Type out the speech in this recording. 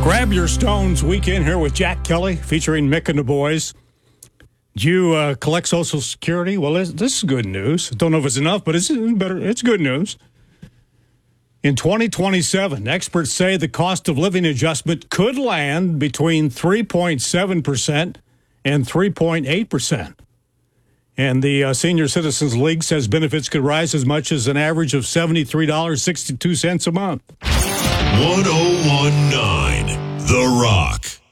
Grab your stones weekend here with Jack Kelly featuring Mick and the boys. Do you collect Social Security? Well, this is good news. Don't know if it's enough, but it's better. It's good news. In 2027, experts say the cost of living adjustment could land between 3.7% and 3.8%. And the Senior Citizens League says benefits could rise as much as an average of $73.62 a month. 1019 The Rock.